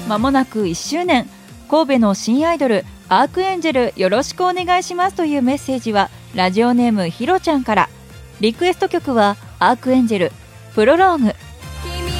まもなく1周年、神戸の新アイドルアークエンジェルよろしくお願いしますというメッセージはラジオネームひろちゃんから。リクエスト曲はアークエンジェルプロローグ。